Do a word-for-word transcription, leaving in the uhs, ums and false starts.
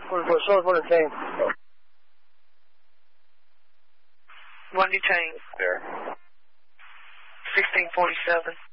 forty-four, Source, one detained. One detained. There. sixteen forty-seven.